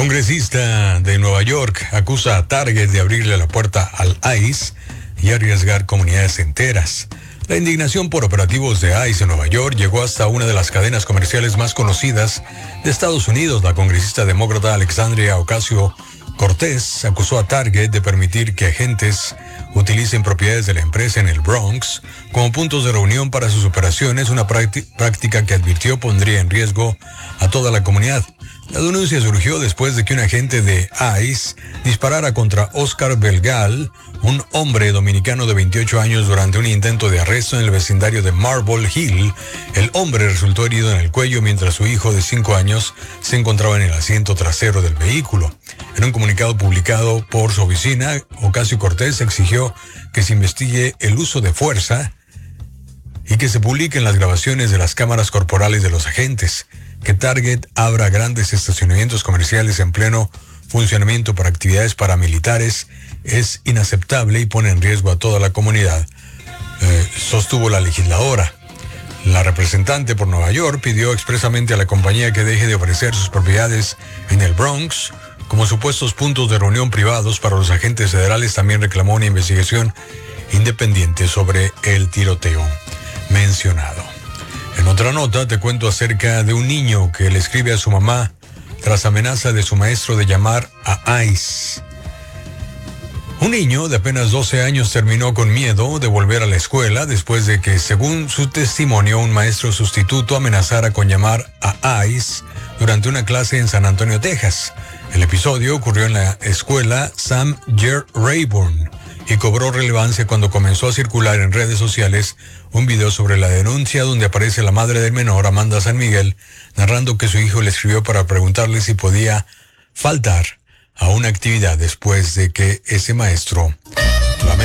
Congresista de Nueva York acusa a Target de abrirle la puerta al ICE y arriesgar comunidades enteras. La indignación por operativos de ICE en Nueva York llegó hasta una de las cadenas comerciales más conocidas de Estados Unidos. La congresista demócrata Alexandria Ocasio-Cortez acusó a Target de permitir que agentes utilicen propiedades de la empresa en el Bronx como puntos de reunión para sus operaciones, una práctica que advirtió pondría en riesgo a toda la comunidad. La denuncia surgió después de que un agente de ICE disparara contra Oscar Belgal, un hombre dominicano de 28 años, durante un intento de arresto en el vecindario de Marble Hill. El hombre resultó herido en el cuello mientras su hijo de 5 años se encontraba en el asiento trasero del vehículo. En un comunicado publicado por su oficina, Ocasio-Cortez exigió que se investigue el uso de fuerza y que se publiquen las grabaciones de las cámaras corporales de los agentes. Que Target abra grandes estacionamientos comerciales en pleno funcionamiento para actividades paramilitares es inaceptable y pone en riesgo a toda la comunidad, sostuvo la legisladora. La representante por Nueva York pidió expresamente a la compañía que deje de ofrecer sus propiedades en el Bronx como supuestos puntos de reunión privados para los agentes federales. También reclamó una investigación independiente sobre el tiroteo mencionado. En otra nota te cuento acerca de un niño que le escribe a su mamá tras amenaza de su maestro de llamar a ICE. Un niño de apenas 12 años terminó con miedo de volver a la escuela después de que, según su testimonio, un maestro sustituto amenazara con llamar a ICE durante una clase en San Antonio, Texas. El episodio ocurrió en la escuela Sam J. Rayburn y cobró relevancia cuando comenzó a circular en redes sociales un video sobre la denuncia donde aparece la madre del menor, Amanda San Miguel, narrando que su hijo le escribió para preguntarle si podía faltar a una actividad después de que ese maestro